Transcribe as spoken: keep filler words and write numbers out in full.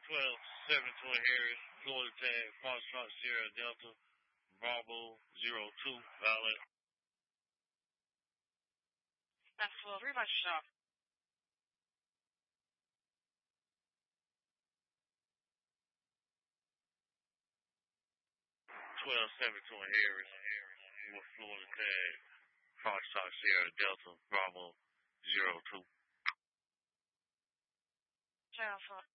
twelve seven Twin Harris, Florida tag, Foxtrot Sierra Delta, Bravo zero two, valid. That's well, very much so. twelve seven Twin Harris, with Florida tag, Foxtrot Sierra Delta, Bravo zero two. Alpha.